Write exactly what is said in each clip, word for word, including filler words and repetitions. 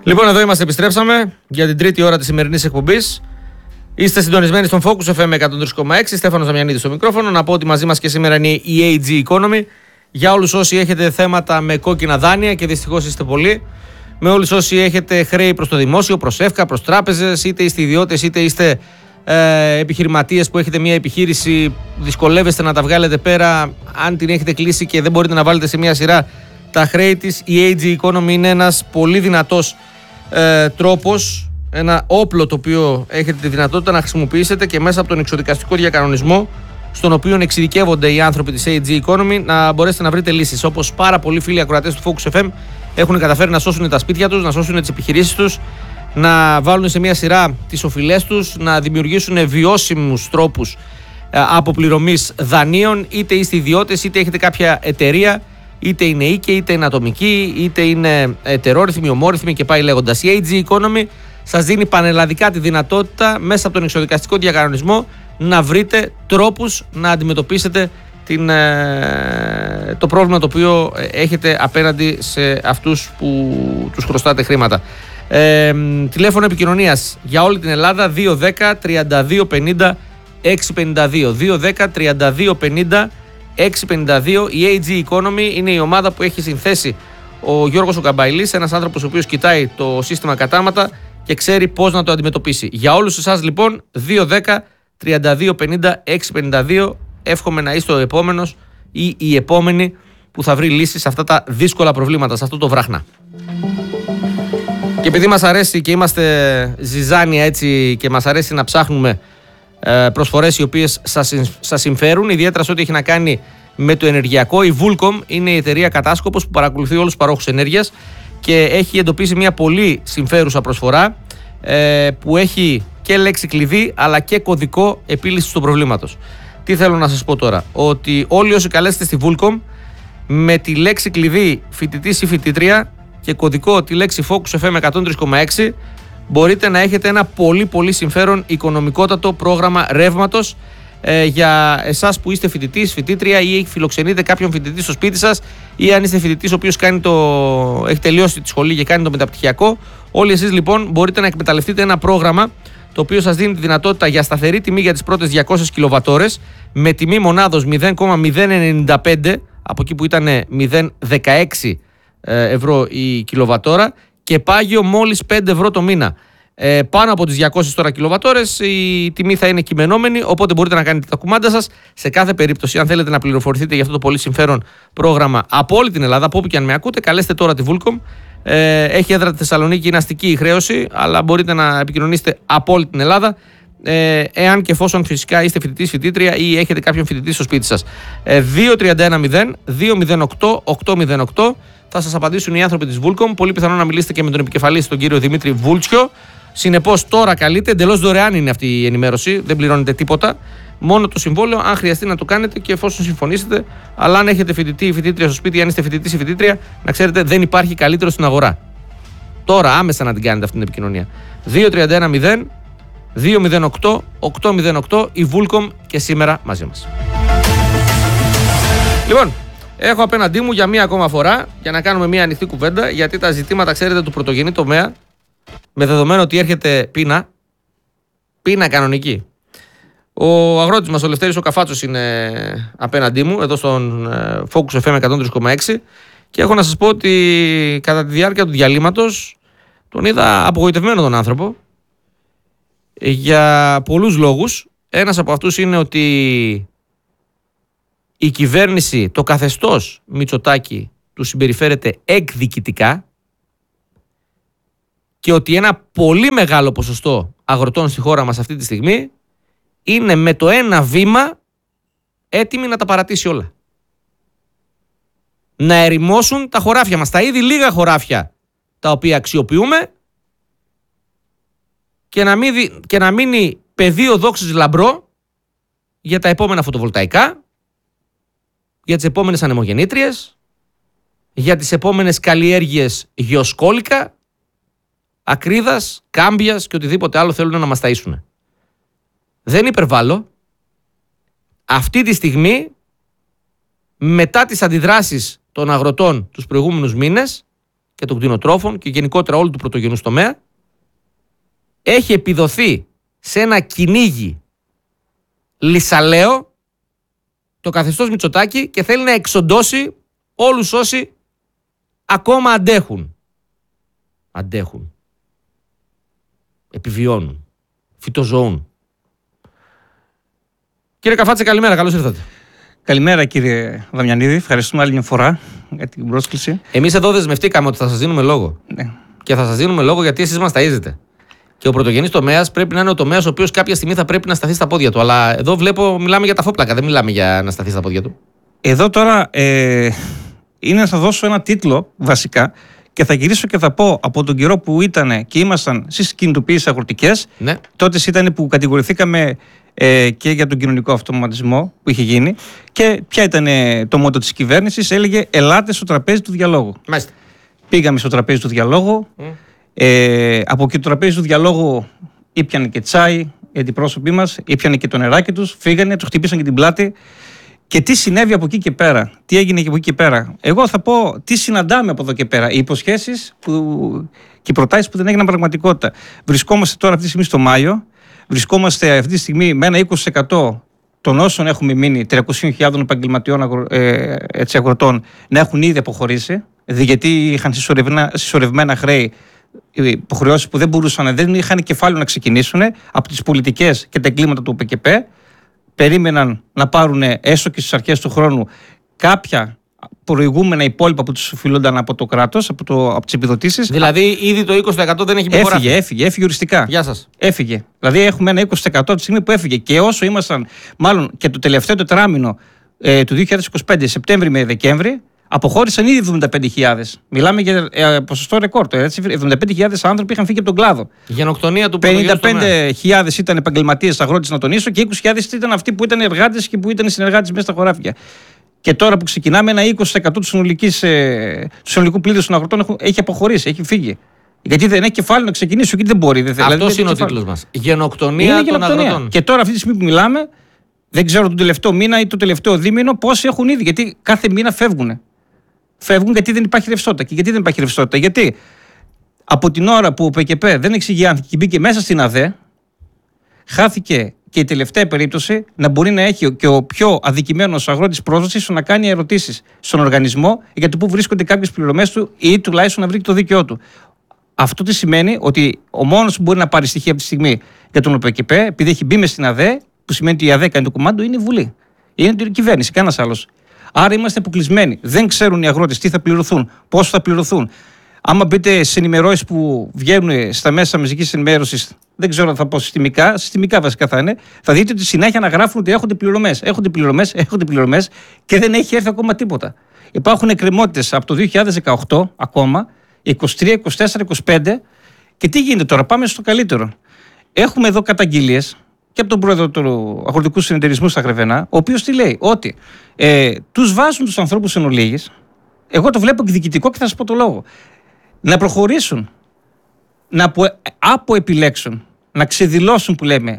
Λοιπόν, εδώ είμαστε, επιστρέψαμε για την τρίτη ώρα της σημερινής εκπομπής. Είστε συντονισμένοι στον Focus εφ εμ εκατόν τρία κόμμα έξι. Στέφανος Δαμιανίδης στο μικρόφωνο. Να πω ότι μαζί μας και σήμερα είναι η έι τζι Economy. Για όλους όσοι έχετε θέματα με κόκκινα δάνεια, και δυστυχώς είστε πολλοί, με όλους όσοι έχετε χρέη προς το δημόσιο, προς ΕΦΚΑ, προς τράπεζες, είτε είστε ιδιώτες είτε είστε ε, επιχειρηματίες που έχετε μια επιχείρηση, δυσκολεύεστε να τα βγάλετε πέρα, αν την έχετε κλείσει και δεν μπορείτε να βάλετε σε μια σειρά τα χρέη της, η έι τζι Economy είναι ένας πολύ δυνατός ε, τρόπος, ένα όπλο το οποίο έχετε τη δυνατότητα να χρησιμοποιήσετε και μέσα από τον εξοδικαστικό διακανονισμό, στον οποίο εξειδικεύονται οι άνθρωποι της έι τζι Economy, να μπορέσετε να βρείτε λύσεις. Όπως πάρα πολλοί φίλοι ακροατές του Focus εφ εμ έχουν καταφέρει να σώσουν τα σπίτια τους, να σώσουν τις επιχειρήσεις τους, να βάλουν σε μια σειρά τις οφειλές τους, να δημιουργήσουν βιώσιμους τρόπους αποπληρωμής δανείων, είτε είστε ιδιώτες, είτε έχετε κάποια εταιρεία, είτε είναι οίκη, είτε είναι ατομική, είτε είναι ετερόρυθμη, ομόρυθμη και πάει λέγοντας. Η έι τζι Economy σας δίνει πανελλαδικά τη δυνατότητα μέσα από τον εξοδικαστικό διακανονισμό να βρείτε τρόπους να αντιμετωπίσετε την, ε, το πρόβλημα το οποίο έχετε απέναντι σε αυτούς που τους χρωστάτε χρήματα. Ε, τηλέφωνο επικοινωνίας για όλη την Ελλάδα δύο ένα μηδέν τριάντα δύο πενήντα έξι πενήντα δύο. δύο ένα μηδέν τριάντα δύο πενήντα έξι πενήντα δύο. Η έι τζι Economy είναι η ομάδα που έχει συνθέσει ο Γιώργος ο Καμπαϊλής, ένας άνθρωπος ο οποίος κοιτάει το σύστημα κατάματα και ξέρει πώς να το αντιμετωπίσει. Για όλους εσάς λοιπόν, δύο ένα μηδέν τριάντα δύο πενήντα έξι πενήντα δύο. Εύχομαι να είστε ο επόμενος ή η επόμενη που θα βρει λύσεις σε αυτά τα δύσκολα προβλήματα, σε αυτό το βράχνα. Και επειδή μας αρέσει και είμαστε ζυζάνια έτσι και μας αρέσει να ψάχνουμε ε, προσφορές οι οποίες σας, σας συμφέρουν, ιδιαίτερα σε ό,τι έχει να κάνει με το ενεργειακό, η Vulcom είναι η εταιρεία κατάσκοπος που παρακολουθεί όλους τους παρόχους ενέργειας και έχει εντοπίσει μια πολύ συμφέρουσα προσφορά ε, που έχει και λέξη κλειδί αλλά και κωδικό επίλυσης του προβλήματος. Τι θέλω να σας πω τώρα, ότι όλοι όσοι καλέσετε στη Vulcom με τη λέξη κλειδί φοιτητής ή φοιτήτρια και κωδικό τη λέξη Focus εφ εμ εκατόν τρία κόμμα έξι μπορείτε να έχετε ένα πολύ πολύ συμφέρον οικονομικότατο πρόγραμμα ρεύματος ε, για εσάς που είστε φοιτητής, φοιτήτρια ή φιλοξενείτε κάποιον φοιτητή στο σπίτι σας ή αν είστε φοιτητής ο οποίος κάνει το... έχει τελειώσει τη σχολή και κάνει το μεταπτυχιακό. Όλοι εσείς λοιπόν μπορείτε να εκμεταλλευτείτε ένα πρόγραμμα το οποίο σας δίνει τη δυνατότητα για σταθερή τιμή για τις πρώτες διακόσιες κιλοβατώρες με τιμή μονάδος μηδέν κόμμα μηδέν ενενήντα πέντε, από εκεί που ήταν μηδέν κόμμα δεκαέξι ευρώ η κιλοβατόρα και πάγιο μόλις πέντε ευρώ το μήνα. Ε, πάνω από τις διακόσιες τώρα κιλοβατώρες η τιμή θα είναι κειμενόμενη, οπότε μπορείτε να κάνετε τα κουμάντα σας. Σε κάθε περίπτωση, αν θέλετε να πληροφορηθείτε για αυτό το πολύ συμφέρον πρόγραμμα από όλη την Ελλάδα, από όπου και αν με ακούτε, καλέστε τώρα τη Vulcom. Ε, έχει έδρα τη Θεσσαλονίκη, είναι αστική η χρέωση, αλλά μπορείτε να επικοινωνήσετε από όλη την Ελλάδα. Ε, εάν και εφόσον φυσικά είστε φοιτητής, φοιτήτρια ή έχετε κάποιον φοιτητή στο σπίτι σας. Ε, δύο τρία ένα μηδέν δύο μηδέν οκτώ οκτώ μηδέν οκτώ θα σας απαντήσουν οι άνθρωποι της Vulcom. Πολύ πιθανό να μιλήσετε και με τον επικεφαλής, τον κύριο Δημήτρη Βούλτσιο. Συνεπώς, τώρα καλείτε, εντελώς δωρεάν είναι αυτή η ενημέρωση, δεν πληρώνετε τίποτα. Μόνο το συμβόλαιο, αν χρειαστεί να το κάνετε και εφόσον συμφωνήσετε. Αλλά αν έχετε φοιτητή ή φοιτήτρια στο σπίτι, αν είστε φοιτητής ή φοιτήτρια, να ξέρετε δεν υπάρχει καλύτερο στην αγορά. Τώρα, άμεσα να την κάνετε αυτή την επικοινωνία. δύο τρία ένα μηδέν δύο μηδέν οκτώ οκτώ μηδέν οκτώ, η Vulcom και σήμερα μαζί μας. Λοιπόν, έχω απέναντί μου για μία ακόμα φορά για να κάνουμε μία ανοιχτή κουβέντα, γιατί τα ζητήματα, ξέρετε, του πρωτογενή τομέα, με δεδομένο ότι έρχεται πείνα, πείνα κανονική. Ο αγρότης μας, ο Λευτέρης ο Καφάτσος, είναι απέναντί μου, εδώ στον Focus εφ εμ εκατόν τρία κόμμα έξι και έχω να σας πω ότι κατά τη διάρκεια του διαλύματος τον είδα απογοητευμένο τον άνθρωπο για πολλούς λόγους. Ένας από αυτούς είναι ότι η κυβέρνηση, το καθεστώς Μητσοτάκη του συμπεριφέρεται εκδικητικά και ότι ένα πολύ μεγάλο ποσοστό αγροτών στη χώρα μας αυτή τη στιγμή είναι με το ένα βήμα έτοιμοι να τα παρατήσει όλα. Να ερημώσουν τα χωράφια μας, τα ήδη λίγα χωράφια τα οποία αξιοποιούμε και να, μην, και να μείνει πεδίο δόξης λαμπρό για τα επόμενα φωτοβολταϊκά, για τις επόμενες ανεμογεννήτριες, για τις επόμενες καλλιέργειες γεωσκόλικα, ακρίδας, κάμπιας και οτιδήποτε άλλο θέλουν να μας ταΐσουν. Δεν υπερβάλλω. Αυτή τη στιγμή, μετά τις αντιδράσεις των αγροτών τους προηγούμενους μήνες, και των κτηνοτρόφων και γενικότερα όλου του πρωτογενούς τομέα, έχει επιδοθεί σε ένα κυνήγι λυσαλαίο το καθεστώς Μητσοτάκη και θέλει να εξοντώσει όλους όσοι ακόμα αντέχουν. Αντέχουν. Επιβιώνουν. Φυτοζωούν. Κύριε Καφάτσε, καλημέρα. Καλώς ήρθατε. Καλημέρα κύριε Δαμιανίδη. Ευχαριστούμε άλλη μια φορά για την πρόσκληση. Εμείς εδώ δεσμευτήκαμε ότι θα σας δίνουμε λόγο. Ναι. Και θα σας δίνουμε λόγο γιατί εσείς μας ταΐζετε. Και ο πρωτογενής τομέας πρέπει να είναι ο τομέας ο οποίος κάποια στιγμή θα πρέπει να σταθεί στα πόδια του. Αλλά εδώ βλέπω, μιλάμε για τα φόπλακα, δεν μιλάμε για να σταθεί στα πόδια του. Εδώ τώρα ε, είναι να θα δώσω ένα τίτλο βασικά και θα γυρίσω και θα πω από τον καιρό που ήταν και ήμασταν στις κινητοποιήσεις αγροτικές. Ναι. Τότε ήταν που κατηγορηθήκαμε ε, και για τον κοινωνικό αυτοματισμό που είχε γίνει. Και ποια ήταν ε, το μότο της κυβέρνησης, έλεγε «Ελάτε στο τραπέζι του διαλόγου». Μάλιστα. Πήγαμε στο τραπέζι του διαλόγου. Mm. Ε, από εκεί το τραπέζι του διαλόγου ήπιανε και τσάι οι αντιπρόσωποι μας, ήπιανε και το νεράκι τους, φύγανε, τους χτυπήσαν και την πλάτη. Και τι συνέβη από εκεί και πέρα, τι έγινε και από εκεί και πέρα. Εγώ θα πω τι συναντάμε από εδώ και πέρα. Οι υποσχέσεις που, και οι προτάσεις που δεν έγιναν πραγματικότητα. Βρισκόμαστε τώρα αυτή τη στιγμή στο Μάιο, βρισκόμαστε αυτή τη στιγμή με ένα είκοσι τοις εκατό των όσων έχουμε μείνει, τριακόσιες χιλιάδες επαγγελματιών αγρο, ε, έτσι, αγροτών, να έχουν ήδη αποχωρήσει, γιατί είχαν συσσωρευμένα χρέη, υποχρεώσεις που δεν μπορούσαν, δεν είχαν κεφάλαιο να ξεκινήσουν από τις πολιτικές και τα εγκλήματα του ΟΠΕΚΕΠ. Περίμεναν να πάρουν έστω και στις αρχές του χρόνου κάποια προηγούμενα υπόλοιπα που τους οφείλονταν από το κράτος, από, το, από τις επιδοτήσεις. Δηλαδή, ήδη το είκοσι τοις εκατό δεν έχει μπει χώρα. Έφυγε, έφυγε, έφυγε οριστικά. Γεια σας. Έφυγε. Δηλαδή, έχουμε ένα είκοσι τοις εκατό τη στιγμή που έφυγε. Και όσο ήμασταν, μάλλον και το τελευταίο τετράμινο ε, του δύο χιλιάδες είκοσι πέντε, Σεπτέμβρη με Δεκέμβρη, αποχώρησαν ήδη εβδομήντα πέντε χιλιάδες. Μιλάμε για ε, ποσοστό ρεκόρ. Έτσι, εβδομήντα πέντε χιλιάδες άνθρωποι είχαν φύγει από τον κλάδο. Γενοκτονία του πενήντα πέντε χιλιάδες ήταν επαγγελματίες αγρότες, να τονίσω, και είκοσι χιλιάδες ήταν αυτοί που ήταν εργάτες και που ήταν συνεργάτες μέσα στα χωράφια. Και τώρα που ξεκινάμε, ένα είκοσι τοις εκατό του, ε, του συνολικού πλήθους των αγροτών έχουν, έχει αποχωρήσει, έχει φύγει. Γιατί δεν έχει κεφάλαιο να ξεκινήσει, γιατί δεν μπορεί. Αυτό δηλαδή, είναι ο τίτλος μας. Γενοκτονία των αγροτών. Και τώρα, αυτή τη στιγμή που μιλάμε, δεν ξέρω τον τελευταίο μήνα ή το τελευταίο δίμηνο πόσοι έχουν ήδη. Γιατί κάθε μήνα φεύγουν. Φεύγουν γιατί δεν υπάρχει ρευστότητα. Και γιατί δεν υπάρχει ρευστότητα, γιατί από την ώρα που ο ΠΚΠ δεν εξηγιάνθηκε και μπήκε μέσα στην ΑΔΕ, χάθηκε και η τελευταία περίπτωση να μπορεί να έχει και ο πιο αδικημένος αγρότης πρόσβαση στο να κάνει ερωτήσεις στον οργανισμό για το πού βρίσκονται κάποιες πληρωμές του ή τουλάχιστον να βρει το δίκαιό του. Αυτό τι σημαίνει? Ότι ο μόνος που μπορεί να πάρει στοιχεία από τη στιγμή για τον ΟΠΚΠ, επειδή έχει μπει μες στην ΑΔΕ, που σημαίνει ότι η ΑΔΕ κάνει το κομμάτι, είναι η Βουλή. Είναι η κυβέρνηση, κανένας άλλος. Άρα είμαστε αποκλεισμένοι. Δεν ξέρουν οι αγρότες τι θα πληρωθούν, πόσο θα πληρωθούν. Άμα μπείτε σε ενημερώσεις που βγαίνουν στα μέσα μαζικής ενημέρωσης, δεν ξέρω αν θα πω συστημικά, συστημικά βασικά θα είναι, θα δείτε ότι συνέχεια να γράφουν ότι έχονται πληρωμές, έχονται πληρωμές, έχονται πληρωμές και δεν έχει έρθει ακόμα τίποτα. Υπάρχουν εκκρεμότητες από το δύο χιλιάδες δεκαοκτώ ακόμα, είκοσι τρία, είκοσι τέσσερα, είκοσι πέντε, και τι γίνεται τώρα? Πάμε στο καλύτερο. Έχουμε εδώ καταγγελίες και από τον πρόεδρο του Αγροτικού Συνεταιρισμού στα Γρεβενά, ο οποίος τι λέει? Ότι ε, τους βάζουν τους ανθρώπους εν ολίγης, εγώ το βλέπω εκδικητικό και θα σας πω το λόγο, να προχωρήσουν, να απο, αποεπιλέξουν, να ξεδηλώσουν, που λέμε,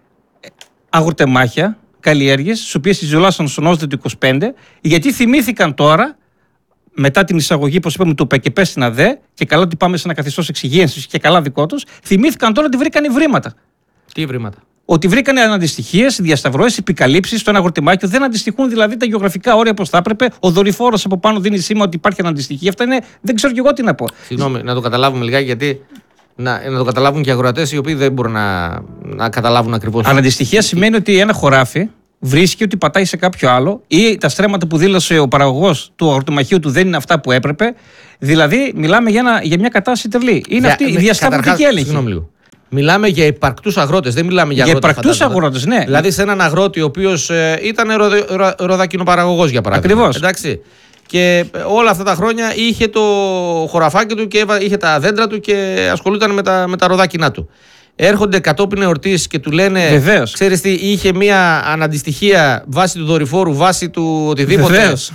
αγροτεμάχια, καλλιέργειες, τις οποίες ιζολάσαν στον ΩΣΔΕ του είκοσι πέντε, γιατί θυμήθηκαν τώρα, μετά την εισαγωγή, όπως είπαμε, του ΠΚΠ στην ΑΔΕ, και καλά ότι πάμε σε ένα καθεστώς εξυγίανσης και καλά δικό τους, θυμήθηκαν τώρα ότι βρήκαν βρήματα. Τι βρήματα? Ότι βρήκαν αναντιστοιχίες, διασταυρώσεις, επικαλύψεις στο ένα αγροτεμάχιο. Δεν αντιστοιχούν δηλαδή τα γεωγραφικά όρια όπως θα έπρεπε. Ο δορυφόρος από πάνω δίνει σήμα ότι υπάρχει αναντιστοιχία. Αυτά είναι, δεν ξέρω και εγώ τι να πω. Συγγνώμη, να το καταλάβουμε λιγάκι, γιατί να, να το καταλάβουν και οι αγροτές οι οποίοι δεν μπορούν να, να καταλάβουν ακριβώς. Αναντιστοιχία σημαίνει ότι ένα χωράφι βρίσκει ότι πατάει σε κάποιο άλλο, ή τα στρέμματα που δήλωσε ο παραγωγός του αγροτεμαχίου του δεν είναι αυτά που έπρεπε. Δηλαδή, μιλάμε για, ένα, για μια κατάσταση τερλή. Είναι για, αυτή η διασταυρωτική έλεγχη. Μιλάμε για υπαρκτούς αγρότες, δεν μιλάμε για, για υπαρκτούς αγρότες, ναι. Δηλαδή σε έναν αγρότη ο οποίος ε, ήταν ρο, ρο, ροδακινοπαραγωγός, για παράδειγμα. Ακριβώς. Εντάξει. Και όλα αυτά τα χρόνια είχε το χωραφάκι του και είχε τα δέντρα του και ασχολούταν με τα, με τα ροδάκινά του. Έρχονται κατόπιν εορτής και του λένε, βεβαίως, ξέρεις τι, είχε μια αναντιστοιχία βάσει του δορυφόρου, βάσει του οτιδήποτε. Βεβαίως.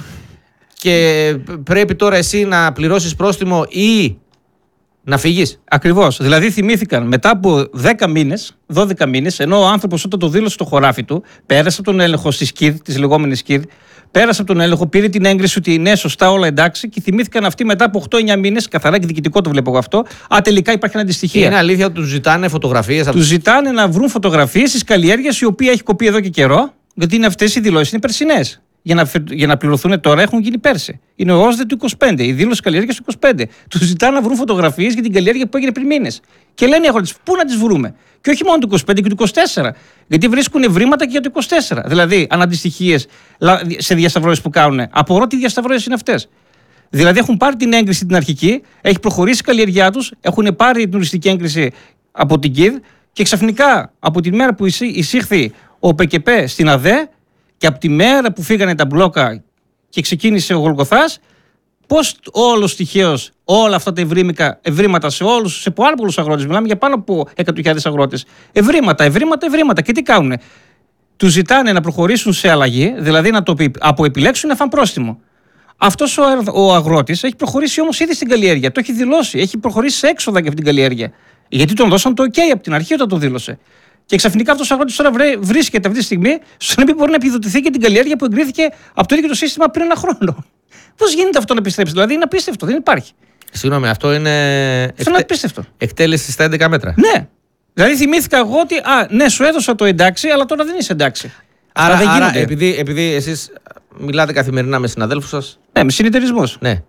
Και πρέπει τώρα εσύ να πληρώσεις πρόστιμο ή να φύγεις. Ακριβώς. Δηλαδή θυμήθηκαν μετά από δέκα μήνες, δώδεκα μήνες, ενώ ο άνθρωπος όταν το δήλωσε στο χωράφι του, πέρασε από τον έλεγχο στη ΣΚΙΔ, της λεγόμενης ΣΚΙΔ, Πέρασε από τον έλεγχο, πήρε την έγκριση ότι ναι, σωστά, όλα εντάξει, και θυμήθηκαν αυτοί μετά από οκτώ εννιά μήνες, καθαρά και διοικητικό το βλέπω εγώ αυτό. Α, τελικά υπάρχει αντιστοιχεία. Είναι αλήθεια ότι του ζητάνε φωτογραφίες. Του ζητάνε να βρουν φωτογραφίες τη καλλιέργεια, η οποία έχει κοπεί εδώ και καιρό, γιατί είναι αυτές οι δηλώσεις είναι περσινές. Για να, για να πληρωθούν τώρα έχουν γίνει πέρσι. Είναι ο ΩΣΔΕ του είκοσι πέντε, η δήλωση καλλιέργειας του είκοσι πέντε. Του ζητάνε να βρουν φωτογραφίες για την καλλιέργεια που έγινε πριν μήνες. Και λένε οι αγρότες, πού να τις βρούμε. Και όχι μόνο του είκοσι πέντε και του είκοσι τέσσερα. Γιατί βρίσκουν ευρήματα και για το είκοσι τέσσερα. Δηλαδή, αναντιστοιχίες σε διασταυρώσεις που κάνουν. Απορώ τι διασταυρώσεις είναι αυτές. Δηλαδή, έχουν πάρει την έγκριση την αρχική, έχει προχωρήσει η καλλιεργιά τους, έχουν πάρει την οριστική έγκριση από την ΚΙΔ και ξαφνικά από τη μέρα που εισήχθη ο ΠΚΠ στην ΑΔΕ. Και από τη μέρα που φύγανε τα μπλόκα και ξεκίνησε ο Γολγοθάς, πώς όλος τυχαίως όλα αυτά τα ευρήματα σε όλους, σε πάρα πολλούς αγρότες, μιλάμε για πάνω από εκατό χιλιάδες αγρότες, ευρήματα, ευρήματα, ευρήματα. Και τι κάνουνε. Τους ζητάνε να προχωρήσουν σε αλλαγή, δηλαδή να το αποεπιλέξουν να φάνε πρόστιμο. Αυτός ο, ο αγρότης έχει προχωρήσει όμως ήδη στην καλλιέργεια, το έχει δηλώσει, έχει προχωρήσει σε έξοδα και από την καλλιέργεια. Γιατί τον δώσαν το OK από την αρχή όταν το δήλωσε. Και ξαφνικά αυτός ο αγρότης τώρα βρίσκεται αυτή τη στιγμή στο να μην μπορεί να επιδοτηθεί και την καλλιέργεια που εγκρίθηκε από το ίδιο το σύστημα πριν ένα χρόνο. Πώς γίνεται αυτό να επιστρέψει, δηλαδή είναι απίστευτο, δεν υπάρχει. Συγγνώμη, αυτό είναι. Αυτό είναι απίστευτο. Εκτέλεση στα έντεκα μέτρα. Ναι. Δηλαδή θυμήθηκα εγώ ότι, α, ναι, σου έδωσα το εντάξει, αλλά τώρα δεν είσαι εντάξει. Άρα, δεν άρα επειδή, επειδή εσείς μιλάτε καθημερινά με συναδέλφους σας. Ναι, με συνεταιρισμούς. Ναι.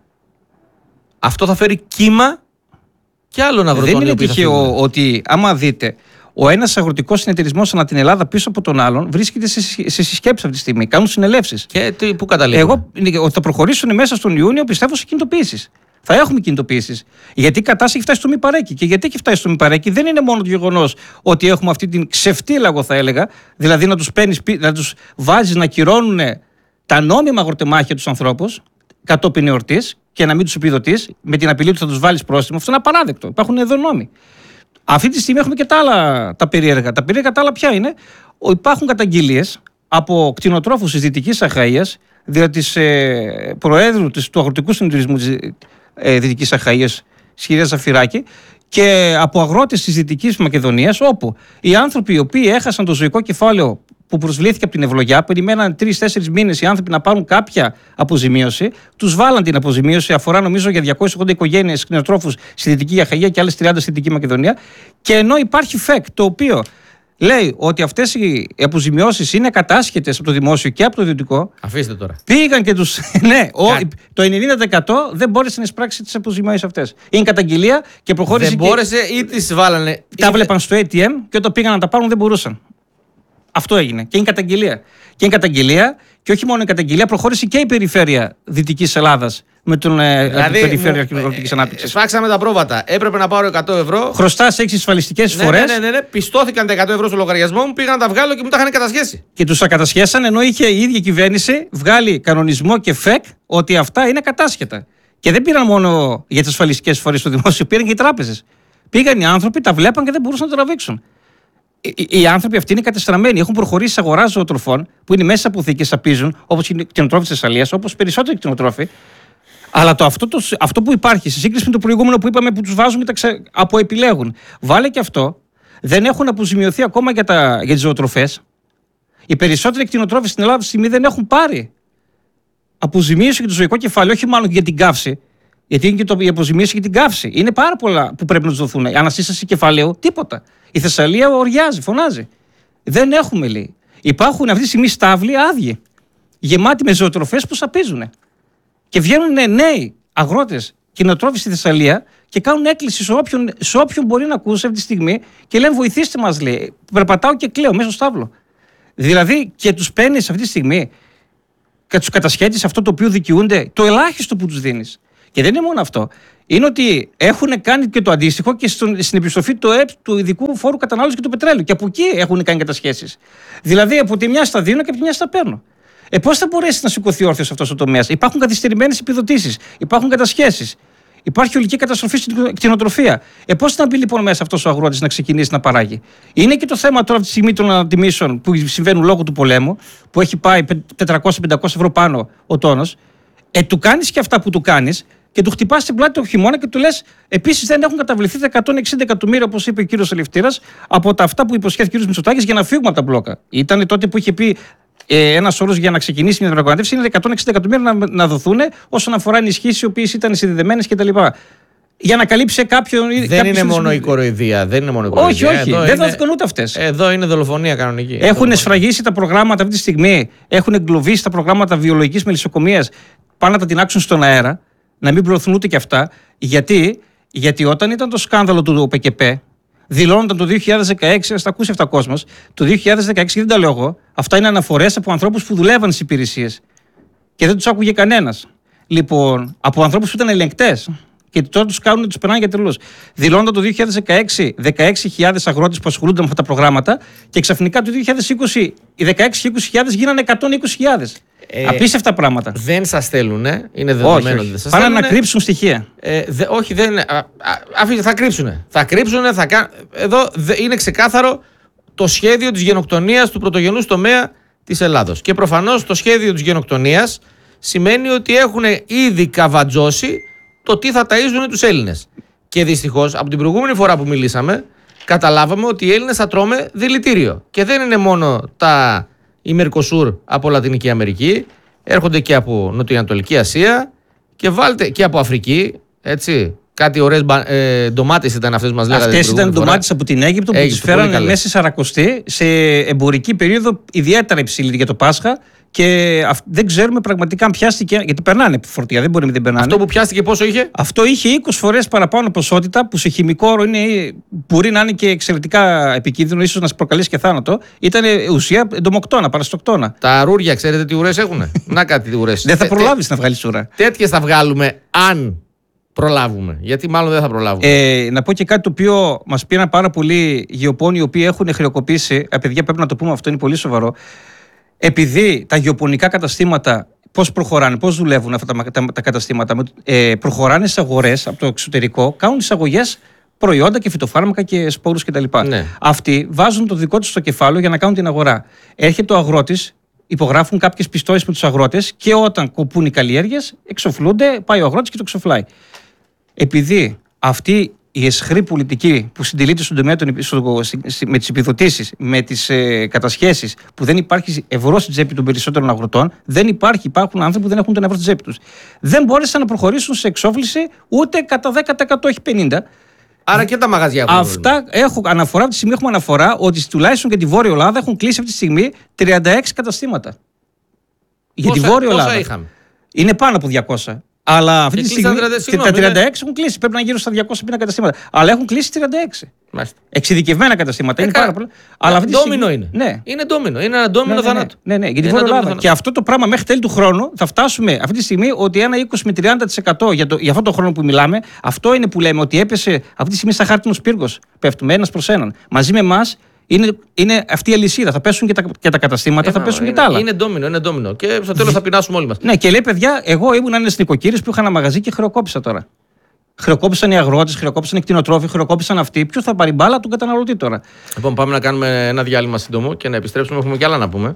Αυτό θα φέρει κύμα και άλλων αγροτών. Δεν είναι τυχαίο ότι, άμα δείτε. Ο ένας αγροτικός συνεταιρισμός ανά την Ελλάδα πίσω από τον άλλον βρίσκεται σε, σε συσκέψεις αυτή τη στιγμή. Κάνουν συνελεύσεις. Και τι, πού καταλήγουν. Εγώ θα προχωρήσουν μέσα στον Ιούνιο, πιστεύω, σε κινητοποιήσεις. Θα έχουμε κινητοποιήσεις. Γιατί η κατάσταση έχει φτάσει στο μη παρέκει. Και γιατί έχει φτάσει στο μη παρέκει, δεν είναι μόνο το γεγονός ότι έχουμε αυτή την ξεφτύλα, εγώ θα έλεγα, δηλαδή να τους, παίρνεις, να τους βάζεις να κυρώνουν τα νόμιμα αγροτεμάχια τους ανθρώπους κατόπιν εορτής και να μην τους επιδοτείς με την απειλή ότι θα τους βάλεις πρόστιμο. Αυτό είναι απαράδεκτο. Υπάρχουν εδώ νόμοι. Αυτή τη στιγμή έχουμε και τα άλλα τα περίεργα. Τα περίεργα τα άλλα ποια είναι. Υπάρχουν καταγγελίες από κτηνοτρόφους της Δυτικής Αχαΐας, δηλαδή της ε, Προέδρου της, του Αγροτικού Συνεταιρισμού της ε, Δυτικής Αχαΐας, κυρία Ζαφυράκη, και από αγρότες της Δυτικής Μακεδονίας, όπου οι άνθρωποι οι οποίοι έχασαν το ζωικό κεφάλαιο που προσβλήθηκε από την ευλογιά, περιμέναν τρεις-τέσσερις μήνες οι άνθρωποι να πάρουν κάποια αποζημίωση, τους βάλαν την αποζημίωση, αφορά νομίζω για διακόσιες ογδόντα οικογένειες κτηνοτρόφους στη Δυτική Αχαΐα και άλλες τριάντα στη Δυτική Μακεδονία. Και ενώ υπάρχει ΦΕΚ, το οποίο λέει ότι αυτές οι αποζημιώσεις είναι κατάσχετες από το δημόσιο και από το ιδιωτικό. Αφήστε τώρα. Πήγαν και τους. Ναι, ο, το ενενήντα τοις εκατό δεν μπόρεσε να εισπράξει τις αποζημιώσεις αυτές. Είναι καταγγελία και προχώρησε. Δεν μπόρεσε ή τις βάλανε. Τα ή... βλέπαν στο έι τι εμ και όταν πήγαν να τα πάρουν δεν μπορούσαν. Αυτό έγινε. Και είναι καταγγελία. Και είναι καταγγελία, και όχι μόνο η καταγγελία, προχώρησε και η περιφέρεια Δυτικής Ελλάδας με την δηλαδή, περιφέρεια Αγροτικής Ανάπτυξης. Σφάξαμε τα πρόβατα. Έπρεπε να πάρω εκατό ευρώ. Χρωστάς έξι ασφαλιστικές ναι, φορές. Ναι, ναι, ναι. Πιστώθηκαν τα εκατό ευρώ στο λογαριασμό μου, πήγαν να τα βγάλω και μου τα είχαν κατασχέσει. Και τους τα κατασχέσαν, ενώ είχε η ίδια κυβέρνηση βγάλει κανονισμό και ΦΕΚ ότι αυτά είναι κατάσχετα. Και δεν πήραν μόνο για τις ασφαλιστικές φορές στο δημόσιο, πήραν και οι τράπεζες. Πήγαν οι άνθρωποι, τα βλέπαν και δεν μπορούσαν να τα τραβήξουν. Οι, οι άνθρωποι αυτοί είναι κατεστραμμένοι. Έχουν προχωρήσει σε αγορά ζωοτροφών που είναι μέσα σε αποθήκες, σαπίζουν, όπως οι κτηνοτρόφοι της Θεσσαλίας, όπως περισσότεροι κτηνοτρόφοι. Αλλά το, αυτό, το, αυτό που υπάρχει, σε σύγκριση με το προηγούμενο που είπαμε που τους βάζουν και τα ξε, αποεπιλέγουν, βάλε και αυτό, δεν έχουν αποζημιωθεί ακόμα για, τα, για τις ζωοτροφές. Οι περισσότεροι κτηνοτρόφοι στην Ελλάδα αυτή τη στιγμή δεν έχουν πάρει αποζημίωση για το ζωικό κεφάλαιο, όχι μάλλον για την καύση. Γιατί είναι και το, η αποζημίωση για την καύση. Είναι πάρα πολλά που πρέπει να του δοθούν. Ανασύσταση κεφαλαίου, τίποτα. Η Θεσσαλία οριάζει, φωνάζει. Δεν έχουμε, λέει. Υπάρχουν αυτή τη στιγμή στάβλοι άδειοι, γεμάτοι με ζωοτροφές που σαπίζουν. Και βγαίνουν νέοι αγρότες κτηνοτρόφοι στη Θεσσαλία και κάνουν έκκληση σε όποιον, σε όποιον μπορεί να ακούσει αυτή τη στιγμή και λένε βοηθήστε μας, λέει. Περπατάω και κλαίω μέσα στο στάβλο. Δηλαδή και τους παίρνεις αυτή τη στιγμή και τους κατασχέτεις αυτό το οποίο δικαιούνται, το ελάχιστο που τους δίνεις. Και δεν είναι μόνο αυτό. Είναι ότι έχουν κάνει και το αντίστοιχο και στον, στην επιστροφή του ΕΠ, του ειδικού φόρου κατανάλωσης και του πετρέλαιου. Και από εκεί έχουν κάνει κατασχέσεις. Δηλαδή από τη μια στα δίνω και από τη μια στα παίρνω. Ε, πώς θα μπορέσει να σηκωθεί όρθιος αυτός ο τομέας? Υπάρχουν καθυστερημένες επιδοτήσεις, υπάρχουν κατασχέσεις, υπάρχει ολική καταστροφή στην κτηνοτροφία. Ε, πώς θα μπει λοιπόν μέσα αυτός ο αγρότης να ξεκινήσει να παράγει? Είναι και το θέμα τώρα από τη στιγμή των ανατιμήσεων που συμβαίνουν λόγω του πολέμου, που έχει πάει τετρακόσια με πεντακόσια ευρώ πάνω ο τόνος. Ε, του κάνεις και αυτά που του κάνεις και του χτυπάς την πλάτη το χειμώνα και του λες επίσης δεν έχουν καταβληθεί τα εκατόν εξήντα εκατομμύρια, όπως είπε ο κύριος Ελευθέρας, από τα αυτά που υποσχέθηκε ο κύριος Μητσοτάκης για να φύγουμε από τα μπλόκα. Ήταν τότε που είχε πει ε, ένας όρος για να ξεκινήσει μια διαπραγμάτευση είναι εκατόν εξήντα εκατομμύρια να, να δοθούν όσον αφορά ενισχύσεις οι οποίες ήταν συνδεδεμένες κτλ. Για να καλύψει κάποιον. Δεν είναι μόνο η κοροϊδία. Δεν είναι μόνο η κοροϊδία. Όχι, όχι. Εδώ δεν δόθηκαν ούτε αυτές. Εδώ είναι δολοφονία κανονική. Έχουν σφραγίσει τα προγράμματα αυτή τη στιγμή. Έχουν εγκλωβίσει τα προγράμματα βιολογικής μελισσοκομείας. Πάνε να τα τεινάξουν στον αέρα. Να μην προωθούν ούτε και αυτά. Γιατί, Γιατί όταν ήταν το σκάνδαλο του ΠΚΠ, δηλώνονταν το δύο χιλιάδες δεκαέξι, θα τα ακούσει αυτά ο κόσμος, το δύο χιλιάδες δεκαέξι, και δεν τα λέω εγώ, αυτά είναι αναφορές από ανθρώπους που δουλεύαν στις υπηρεσίες. Και δεν τους άκουγε κανένας. Λοιπόν, από ανθρώπους που ήταν ελεγκτές. Και τώρα τους κάνουν, τους περνάνε για τρελούς. Δηλώνονταν το δύο χιλιάδες δεκαέξι δεκαέξι χιλιάδες αγρότες που ασχολούνταν με αυτά τα προγράμματα και ξαφνικά το δύο χιλιάδες είκοσι οι δεκαέξι και είκοσι χιλιάδες γίνανε εκατόν είκοσι χιλιάδες. Ε, Απίστευτα πράγματα. Δεν σας στέλνουν, είναι δεδομένο ότι δεν σας στέλνουν. Πάνε να κρύψουν στοιχεία. Ε, δε, όχι, δεν είναι. Αφήστε, θα κρύψουν. Θα κρύψουν, θα κα... Εδώ δε, είναι ξεκάθαρο το σχέδιο της γενοκτονίας του πρωτογενούς τομέα της Ελλάδος. Και προφανώς το σχέδιο της γενοκτονίας σημαίνει ότι έχουν ήδη καβατζώσει το τι θα ταΐζουν τους Έλληνες. Και δυστυχώς από την προηγούμενη φορά που μιλήσαμε, καταλάβαμε ότι οι Έλληνες θα τρώμε δηλητήριο. Και δεν είναι μόνο τα η Μερκοσούρ από Λατινική Αμερική, έρχονται και από Νοτιοανατολική Ασία και, βάλτε, και από Αφρική. Έτσι. Κάτι ωραίες ε, ντομάτες ήταν αυτές που μας λέγατε. Αυτές ήταν ντομάτες από την Αίγυπτο που τις φέρανε μέσα σε Σαρακοστή σε εμπορική περίοδο ιδιαίτερα υψηλή για το Πάσχα. Και αυ- δεν ξέρουμε πραγματικά αν πιάστηκε. Γιατί περνάνε φορτία, δεν μπορεί να μην περνάνε. Αυτό που πιάστηκε πόσο είχε? Αυτό είχε είκοσι φορές παραπάνω ποσότητα, που σε χημικό όρο είναι, μπορεί να είναι και εξαιρετικά επικίνδυνο, ίσως να σε προκαλέσει και θάνατο. Ήταν ουσία εντομοκτώνα, παραστοκτώνα. Τα αρούρια, ξέρετε τι ουρές έχουνε? Να κάτι τι ουρές. Δεν θα προλάβεις να βγάλεις ουρά. Τέτοιες θα βγάλουμε αν προλάβουμε. Γιατί μάλλον δεν θα προλάβουμε. Ε, να πω και κάτι το οποίο μας πήραν πάρα πολλοί γεωπόνοι, οι οποίοι έχουν χρεοκοπήσει. Α, παιδιά, πρέπει να το πούμε, αυτό είναι πολύ σοβαρό. Επειδή τα γεωπονικά καταστήματα πώς προχωράνε, πώς δουλεύουν αυτά τα, τα, τα καταστήματα, ε, προχωράνε στις αγορές από το εξωτερικό, κάνουν εισαγωγές προϊόντα και φυτοφάρμακα και σπόρους κτλ. Ναι. Αυτοί βάζουν το δικό τους στο κεφάλαιο για να κάνουν την αγορά. Έρχεται ο αγρότης, υπογράφουν κάποιες πιστώσεις με τους αγρότες και όταν κοπούν οι καλλιέργειες, εξοφλούνται, πάει ο αγρότης και το εξοφλάει. Επειδή αυτή η αισχρή πολιτική που συντελείται στον τομέα των, στο, με τις επιδοτήσεις, με τις ε, κατασχέσεις, που δεν υπάρχει ευρώ στην τσέπη των περισσότερων αγροτών, δεν υπάρχει. Υπάρχουν άνθρωποι που δεν έχουν τον ευρώ στην τσέπη τους. Δεν μπόρεσαν να προχωρήσουν σε εξόφληση ούτε κατά δέκα τοις εκατό, όχι πενήντα τοις εκατό. Άρα και τα μαγαζιά έχουν. Αυτά έχω αναφορά, από τη στιγμή έχουμε αναφορά ότι τουλάχιστον και τη Βόρεια Ελλάδα έχουν κλείσει αυτή τη στιγμή τριάντα έξι καταστήματα. Για πόσα, τη Βόρεια Ελλάδα. Είχαμε? Είναι πάνω από διακόσια. Αλλά αυτή τη στιγμή τα τριάντα έξι έχουν κλείσει. Πρέπει να είναι γύρω στα διακόσια πενήντα καταστήματα. Αλλά έχουν κλείσει τριάντα έξι. Μάλιστα. Εξειδικευμένα καταστήματα. Ε, είναι πάρα πολλά. Αλλά αυτή τη ντόμινο στιγμή... είναι. Ναι. Είναι ντόμινο. Είναι ένα ντόμινο ναι, ναι, θανάτου. Ναι, ναι, ναι, για τη Βόρεια Ελλάδα. Και αυτό το πράγμα μέχρι τέλη του χρόνου θα φτάσουμε αυτή τη στιγμή ότι ένα είκοσι με τριάντα τοις εκατό για, το, για αυτό το χρόνο που μιλάμε, αυτό είναι που λέμε ότι έπεσε αυτή τη στιγμή στα χάρτινος πύργος. Πέφτουμε ένας προς έναν. Μαζί με εμάς. Είναι, είναι αυτή η αλυσίδα. Θα πέσουν και τα, και τα καταστήματα, ε, θα πέσουν είναι, και τα άλλα. Είναι ντόμινο, είναι ντόμινο. Και στο τέλος θα πεινάσουμε όλοι μας. Ναι, και λέει, παιδιά, εγώ ήμουν ένας νοικοκύρης που είχα ένα μαγαζί και χρεοκόπησα τώρα. Χρεοκόπησαν οι αγρότες, χρεοκόπησαν οι κτηνοτρόφοι, χρεοκόπησαν αυτοί. Ποιος θα πάρει μπάλα, τον καταναλωτή τώρα. Λοιπόν, πάμε να κάνουμε ένα διάλειμμα σύντομο και να επιστρέψουμε. Έχουμε κι άλλα να πούμε.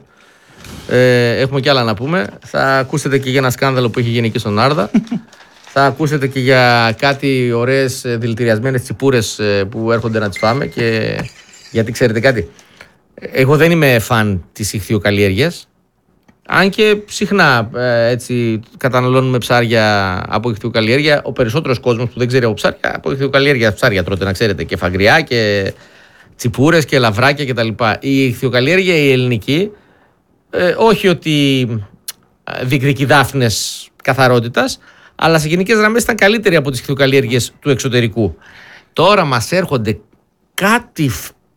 Ε, έχουμε κι άλλα να πούμε. Θα ακούσετε και για ένα σκάνδαλο που έχει γίνει και στον Άρδα. Θα ακούσετε και για κάτι ωραίες δηλητηριασμένες τσιπούρες που έρχονται να τις φάμε. Και... γιατί ξέρετε κάτι. Εγώ δεν είμαι φαν της ιχθυοκαλλιέργειας. Αν και συχνά ε, έτσι καταναλώνουμε ψάρια από ιχθυοκαλλιέργεια. Ο περισσότερος κόσμος που δεν ξέρει από ψάρια, από ιχθυοκαλλιέργεια ψάρια τρώτε, να ξέρετε. Και φαγριά και τσιπούρες και λαβράκια κτλ. Η ιχθυοκαλλιέργεια η ελληνική, ε, όχι ότι διεκδικεί δάφνες καθαρότητας, αλλά σε γενικές γραμμές ήταν καλύτερη από τις ιχθυοκαλλιέργειες του εξωτερικού. Τώρα μας έρχονται κάτι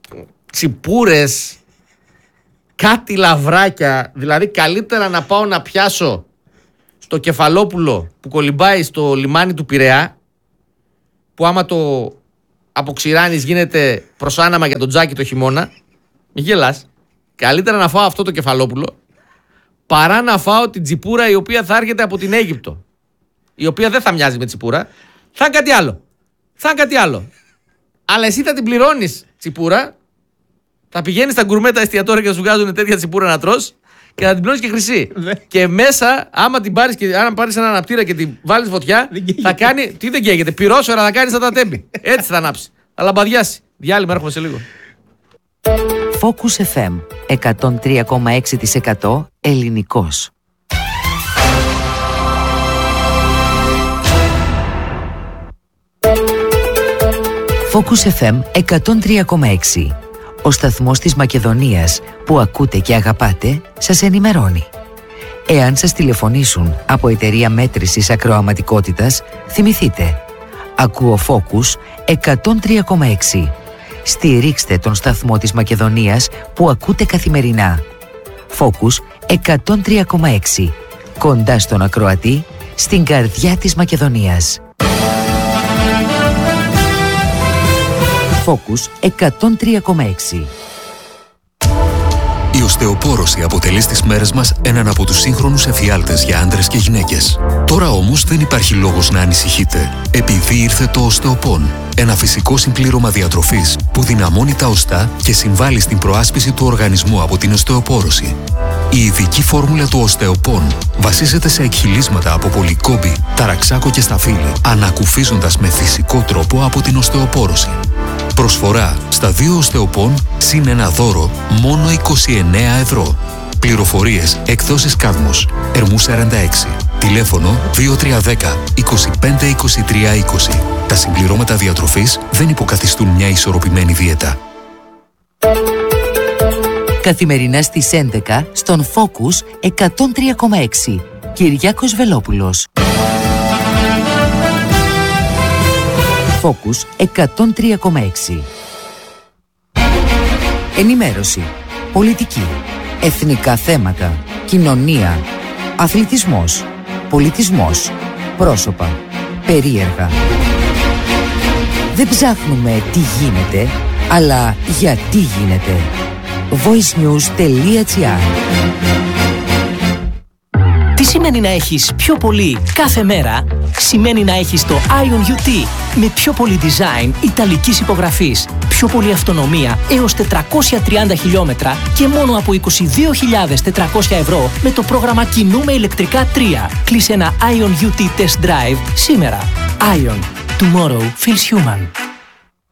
τσιπούρες, κάτι λαβράκια, δηλαδή καλύτερα να πάω να πιάσω στο Κεφαλόπουλο που κολυμπάει στο λιμάνι του Πειραιά, που άμα το αποξηράνεις γίνεται προσάναμα για τον τζάκι το χειμώνα. Μη γελάς. Καλύτερα να φάω αυτό το Κεφαλόπουλο παρά να φάω την τσιπούρα η οποία θα έρχεται από την Αίγυπτο, η οποία δεν θα μοιάζει με τσιπούρα, θα είναι κάτι άλλο. Θα είναι κάτι άλλο. Αλλά εσύ θα την πληρώνεις τσιπούρα. Θα πηγαίνεις στα γκουρμέτα εστιατόρια και σου βγάζουν τέτοια τσιπούρα να τρως και θα την πληρώνεις και χρυσή. Και μέσα, άμα την πάρεις και άμα πάρεις ένα αναπτήρα και την βάλεις φωτιά, θα κάνει. Τι δεν καίγεται, πυρόσφαιρα θα κάνει σαν τα τέμπη. Έτσι θα ανάψει. Θα λαμπαδιάσει. Διάλειμμα, έρχομαι σε λίγο. Focus εφ εμ εκατόν τρία κόμμα έξι τοις εκατό ελληνικός. Focus εφ εμ εκατόν τρία κόμμα έξι. Ο σταθμός της Μακεδονίας που ακούτε και αγαπάτε σας ενημερώνει. Εάν σας τηλεφωνήσουν από εταιρεία μέτρησης ακροαματικότητας, θυμηθείτε. Ακούω Focus εκατόν τρία κόμμα έξι. Στηρίξτε τον σταθμό της Μακεδονίας που ακούτε καθημερινά. Focus εκατόν τρία κόμμα έξι. Κοντά στον ακροατή, στην καρδιά της Μακεδονίας. Focus εκατόν τρία κόμμα έξι. Η οστεοπόρωση αποτελεί στις μέρες μας έναν από τους σύγχρονους εφιάλτες για άντρες και γυναίκες. Τώρα όμως δεν υπάρχει λόγος να ανησυχείτε, επειδή ήρθε το Οστεοπόν, ένα φυσικό συμπλήρωμα διατροφής που δυναμώνει τα οστά και συμβάλλει στην προάσπιση του οργανισμού από την οστεοπόρωση. Η ειδική φόρμουλα του Οστεοπόν βασίζεται σε εκχυλίσματα από πολυκόμπη, ταραξάκο και σταφύλι, ανακουφίζοντας με φυσικό τρόπο από την οστεοπόρωση. Προσφορά στα δύο Οστεοπόν συν ένα δώρο μόνο είκοσι εννέα ευρώ. Πληροφορίες εκδόσεις Κάδμος, Ερμού σαράντα έξι. Τηλέφωνο δύο τρία ένα μηδέν είκοσι πέντε είκοσι τρία είκοσι. Τα συμπληρώματα διατροφής δεν υποκαθιστούν μια ισορροπημένη δίαιτα. Καθημερινά στις έντεκα στον Focus εκατόν τρία κόμμα έξι. Κυριάκος Βελόπουλος. Focus εκατόν τρία κόμμα έξι. Ενημέρωση, πολιτική, εθνικά θέματα, κοινωνία, αθλητισμός, πολιτισμός, πρόσωπα, περίεργα. Δεν ψάχνουμε τι γίνεται, αλλά γιατί γίνεται. voicenews τελεία gr. Τι σημαίνει να έχεις πιο πολύ κάθε μέρα? Σημαίνει να έχεις το Ion γιου τι με πιο πολύ design ιταλικής υπογραφής, πιο πολύ αυτονομία έως τετρακόσια τριάντα χιλιόμετρα και μόνο από είκοσι δύο χιλιάδες τετρακόσια ευρώ με το πρόγραμμα Κινούμε ηλεκτρικά τρία. Κλείσε ένα Ion γιου τι Test Drive σήμερα. Ion. Tomorrow feels human.